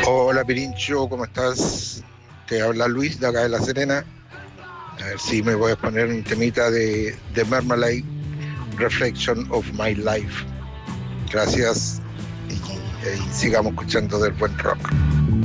Hola Pirincho, ¿cómo estás? Te habla Luis de acá de La Serena. A ver si me voy a poner un temita de Marmalade, Reflection of My Life. Gracias y sigamos escuchando del buen rock.